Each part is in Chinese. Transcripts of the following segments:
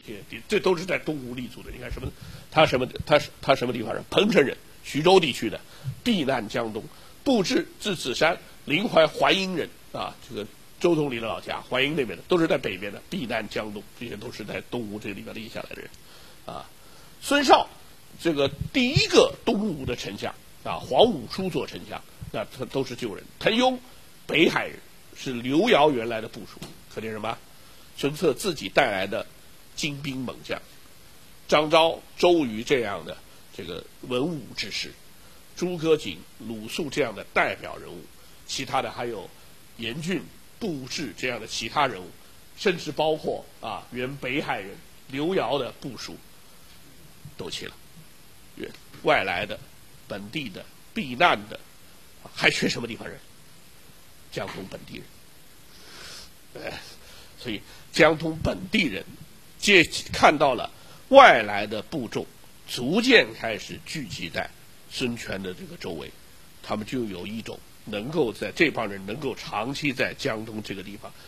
这都是在东吴立足的。你看他什么地方人？彭城人，徐州地区的，避难江东，布置至子山，临淮淮阴人啊，这个周总理的老家淮阴那边的，都是在北边的，避难江东，这些都是在东吴这个地方立下来的人啊。孙绍这个第一个东吴的丞相啊，黄武书做丞相，那他都是旧人。滕雍北海人，是刘繇原来的部属，可见什么？孙策自己带来的精兵猛将，张昭、周瑜这样的这个文武之士，诸葛瑾、鲁肃这样的代表人物，其他的还有严峻、杜氏这样的其他人物，甚至包括原北海人刘繇的部属都齐了，外来的、本地的、避难的，还缺什么地方人？江东本地人。所以江东本地人看到了外来的部众逐渐开始聚集在孙权的这个周围，他们就有一种能够在这帮人能够长期在江东这个地方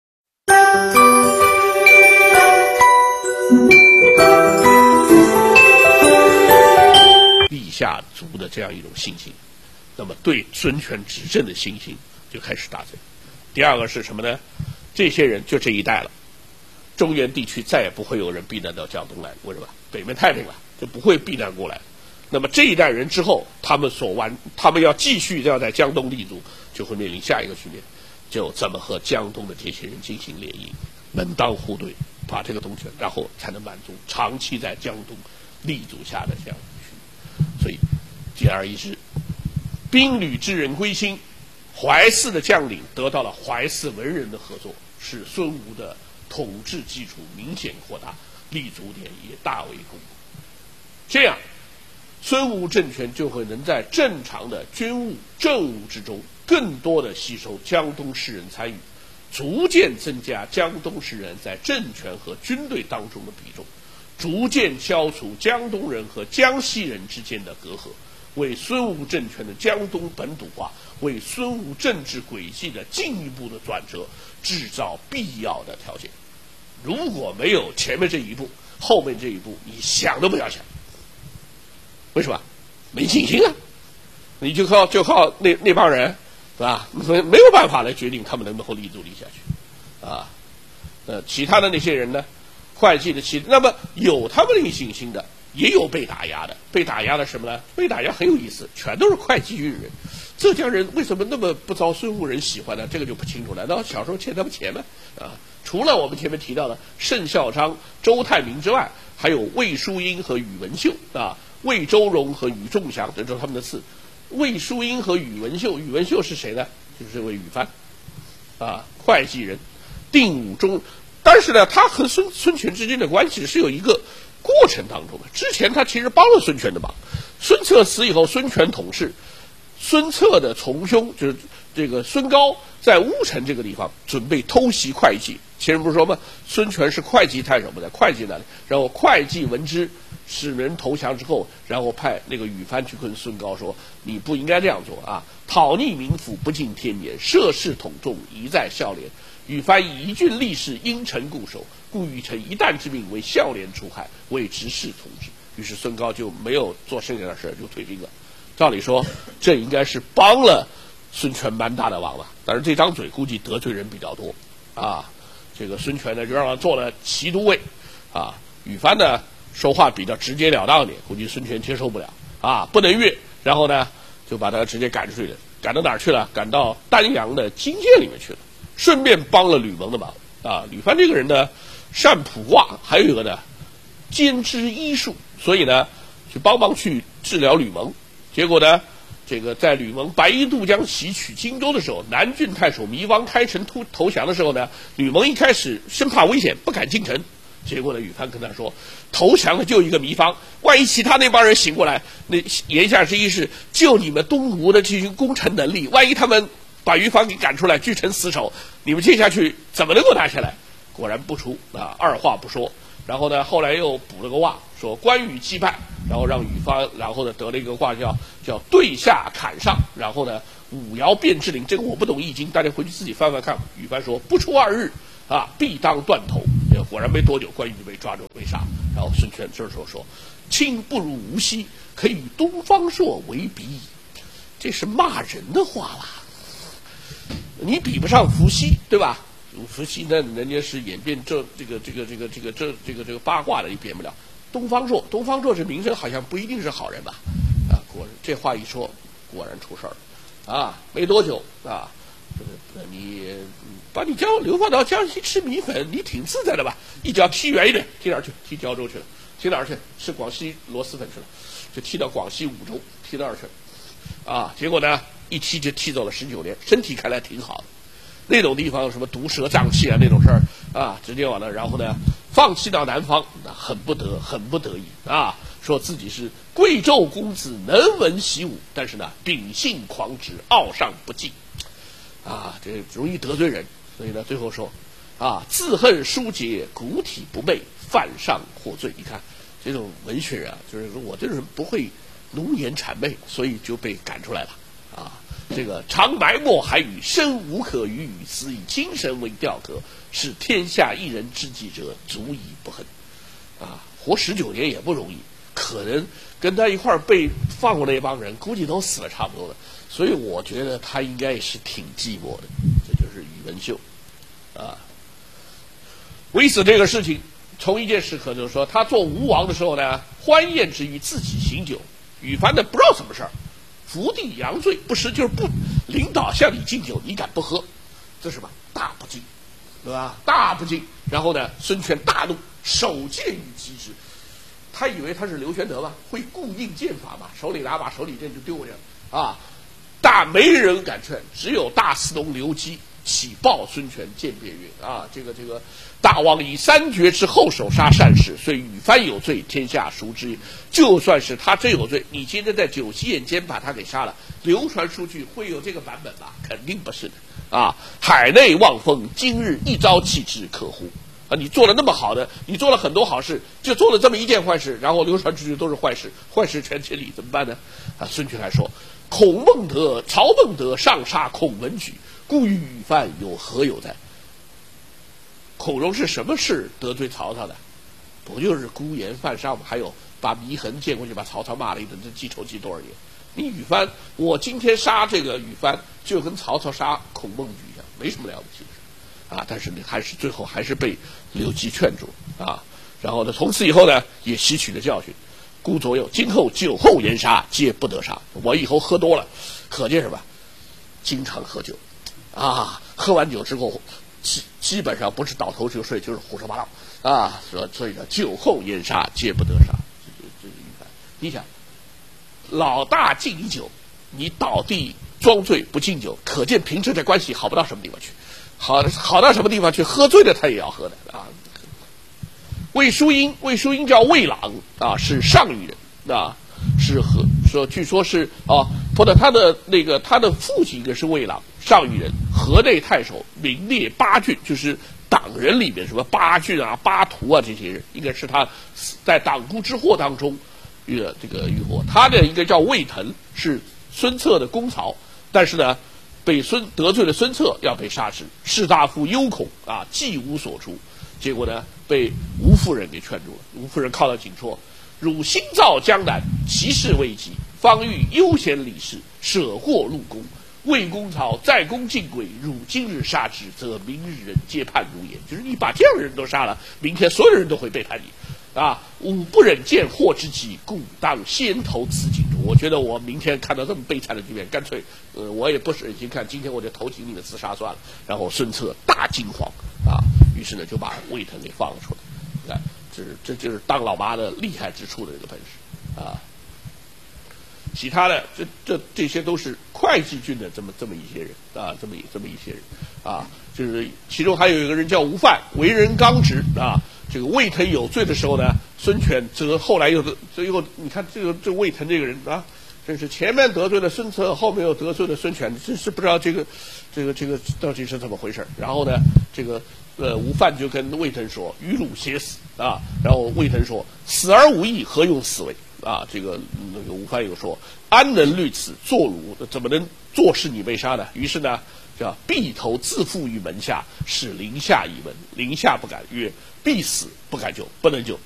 立下足的这样一种信心，那么对孙权执政的信心就开始大增。第二个是什么呢？这些人就这一代了，中原地区再也不会有人避难到江东来，为什么？北面太平了，就不会避难过来。那么这一代人之后，他们要继续要在江东立足，就会面临下一个局面，就怎么和江东的这些人进行联姻，门当户对，把这个东西，然后才能满足长期在江东立足下的这样的局面。所以简而易之，兵履之人归心，淮泗的将领得到了淮泗文人的合作，使孙吴的统治基础明显扩大，立足点也大为巩固。这样，孙吴政权就会能在正常的军务、政务之中，更多的吸收江东士人参与，逐渐增加江东士人在政权和军队当中的比重，逐渐消除江东人和江西人之间的隔阂，为孙吴政权的江东本土化，为孙吴政治轨迹的进一步的转折制造必要的条件。如果没有前面这一步，后面这一步你想都不要想。为什么？没信心啊！你就靠那帮人，是吧？没有办法来决定他们能够立足立下去啊。其他的那些人呢？会计的那么有他们的信心的，也有被打压的。被打压的什么呢？被打压很有意思，全都是会稽郡人。浙江人为什么那么不遭孙吴人喜欢呢？这个就不清楚。难道小时候欠他们钱吗？除了我们前面提到的盛孝章、周泰明之外，还有魏书英和宇文秀魏周荣和宇仲祥，这就是他们的字。魏书英和宇文秀，宇文秀是谁呢？就是这位宇藩会稽人，定武中。但是呢，他和孙权之间的关系是有一个过程当中的。之前他其实帮了孙权的忙，孙策死以后，孙权统治，孙策的从兄就是这个孙高，在乌程这个地方准备偷袭会稽。前人不是说吗？孙权是会稽太守，不在会稽那里，然后会稽闻之，使人投降之后，然后派那个宇藩去跟孙高说：“你不应该这样做啊！讨逆民妇，不敬天年，涉世统众，一再孝廉。宇藩以一郡立事，因臣固守，故欲臣一旦之命为孝廉除害，为执事从之。”于是孙高就没有做剩下的事，就退兵了。照理说，这应该是帮了孙权蛮大的忙了，但是这张嘴估计得罪人比较多这个孙权呢，就让他做了骑都尉宇藩呢说话比较直截了当点，估计孙权接受不了不能越，然后呢就把他直接赶出去了。赶到哪儿去了？赶到丹阳的荆涧里面去了，顺便帮了吕蒙的忙吕藩这个人呢，善卜卦，还有一个呢，兼知医术，所以呢，去帮忙去治疗吕蒙。结果呢，这个在吕蒙白衣渡江袭取荆州的时候，南郡太守糜芳开城投降的时候呢，吕蒙一开始生怕危险，不敢进城。结果呢，宇藩跟他说，投降的就一个糜芳，万一其他那帮人醒过来，那言下之意是就你们东吴的这群攻城能力，万一他们把糜芳给赶出来，据成死守，你们接下去怎么能够打下来？果然不出二话不说。然后呢，后来又补了个卦，说关羽击败，然后让宇藩，然后呢得了一个卦叫对下坎上，然后呢五爻变之灵。这个我不懂易经，大家回去自己翻翻看。宇藩说不出2日必当断头， 果然没多久，关羽就被抓住被杀。然后孙权这时候说：“卿不如无锡，可与东方朔为比矣。”这是骂人的话吧？你比不上伏羲，对吧？伏羲呢，人家是演变这个八卦的，你变不了。东方朔这名声好像不一定是好人吧？啊，果然这话一说，果然出事儿了啊！没多久啊，你把你流放到江西吃米粉，你挺自在的吧？一脚踢远一点，踢哪儿去？踢胶州去了，踢哪儿去？吃广西螺蛳粉去了，就踢到广西梧州，踢到哪儿去了？啊，结果呢，一踢就踢走了19年，身体看来挺好的。那种地方什么毒蛇瘴气啊那种事儿啊，直接完了，然后呢，放弃到南方，那很不得已啊，说自己是贵胄公子，能文习武，但是呢，秉性狂直，傲上不敬，啊，这容易得罪人，所以呢，最后说，啊，自恨疏节，骨体不昧，犯上获罪。你看这种文学人啊，就是说我这种人不会浓言谄媚，所以就被赶出来了啊。这个常埋没海语，身无可与语，斯以精神为钓客，是天下一人之计者，足以不恨。啊，活19年也不容易，可能跟他一块儿被放过那帮人，估计都死了差不多了。所以我觉得他应该是挺寂寞的。这就是宇文秀，啊，为此这个事情，从一件事可就是说，他做吴王的时候呢，欢宴之余自己醒酒，羽凡呢不知道什么事儿。伏地阳醉，不是就是不领导向你敬酒，你敢不喝？这是什么？大不敬，对吧？大不敬。然后呢，孙权大怒，手剑于击之。他以为他是刘玄德吧，会固应剑法嘛，手里拿把手里剑就丢过去了啊！但没人敢劝，只有大司农刘基起报孙权，谏辩曰：啊，这个大王以3绝之后手杀善士，虽羽藩有罪，天下孰知也？就算是他真有罪，你今天在酒席宴间把他给杀了，流传出去会有这个版本吧？肯定不是的啊！海内望风，今日一朝弃之，可乎？啊，你做了那么好的，你做了很多好事，就做了这么一件坏事，然后流传出去都是坏事，坏事传千里，怎么办呢？啊，孙权还说：曹孟德上杀孔文举，故与羽藩有何有哉？孔融是什么事得罪曹操的？不就是孤言犯上吗？还有把祢衡见过去，把曹操骂了一顿，这记仇记多少年？你羽藩，我今天杀这个羽藩，就跟曹操杀孔孟举一样，没什么了不起的事啊！但是呢，最后还是被刘基劝住啊。然后呢，从此以后呢，也吸取了教训。故左右，今后酒后言杀，皆不得杀。我以后喝多了，可见什么？经常喝酒啊，喝完酒之后。基本上不是倒头就睡，就是胡说八道啊！所以呢，酒后言杀，皆不得杀。这是一般。你想，老大敬你酒，你倒地装醉不敬酒，可见平时这关系好不到什么地方去。好到什么地方去？喝醉了他也要喝的啊。魏叔英叫魏朗啊，是上虞人啊，据说是啊，或者他的父亲应该是魏朗。上虞人，河内太守，名列8郡，就是党人里面什么8郡啊、8图啊这些人，应该是他在党锢之祸当中遇祸。他的一个叫魏腾，是孙策的公曹，但是呢，被得罪了孙策，要被杀之。士大夫忧恐啊，计无所出，结果呢，被吴夫人给劝住了。吴夫人靠到颈说：“汝新造江南，其事未及，方欲悠闲理事，舍祸入宫。魏公曹在宫尽轨，汝今日杀之，则明日人皆叛汝也。”就是你把这样的人都杀了，明天所有人都会背叛你啊！吾不忍见祸之极，故当先投此井中。我觉得我明天看到这么悲惨的局面，干脆我也不忍心看，今天我就投井里面自杀算了。然后孙策大惊慌啊，于是呢就把魏腾给放了出来。啊，这就是当老妈的厉害之处的这个本事啊。其他的这些都是会稽郡的这么一些人啊，这么一些人啊，就是其中还有一个人叫吴范，为人刚直啊。这个魏腾有罪的时候呢，孙权后来最后你看这魏腾这个人啊，真是前面得罪了孙策，后面又得罪了孙权，真是不知道这个到底是怎么回事。然后呢，吴范就跟魏腾说：“与汝偕死啊！”然后魏腾说：“死而无益，何用死为？”啊，吴范又说：“安能虑此？做汝怎么能坐视你被杀呢？”于是呢， 叫必投自负于门下，使临下以闻。临下不敢曰，必死不敢救，不能救。